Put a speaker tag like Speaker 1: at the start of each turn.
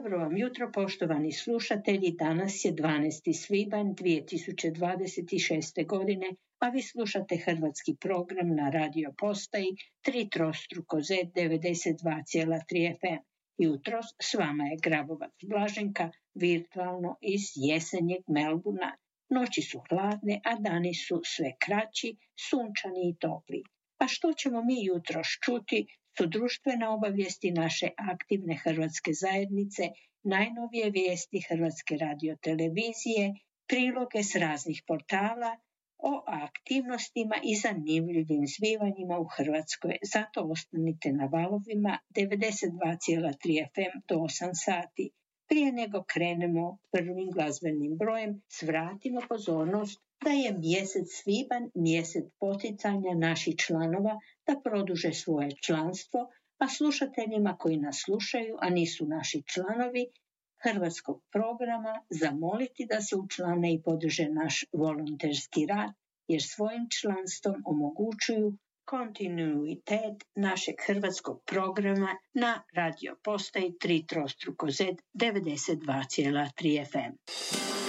Speaker 1: Dobro vam jutro, poštovani slušatelji. Danas je 12. svibanj 2026. godine, a vi slušate hrvatski program na radio postaji 3x92,3 FM. Jutros s vama je Grabovac Blaženka, virtualno iz jesenjeg Melbourna. Noći su hladne, a dani su sve kraći, sunčani i topli. A što ćemo mi jutros čuti su društvene obavijesti naše aktivne hrvatske zajednice, najnovije vijesti Hrvatske radiotelevizije, priloge s raznih portala o aktivnostima i zanimljivim zbivanjima u Hrvatskoj. Zato ostanite na valovima 92,3 FM do 8 sati. Prije nego krenemo prvim glazbenim brojem, svratimo pozornost da je mjesec svibanj mjesec poticanja naših članova da produže svoje članstvo, a slušateljima koji nas slušaju, a nisu naši članovi hrvatskog programa, zamoliti da se učlane i podrže naš volonterski rad, jer svojim članstvom omogućuju kontinuitet našeg hrvatskog programa na radio postaji 3x92,3 FM.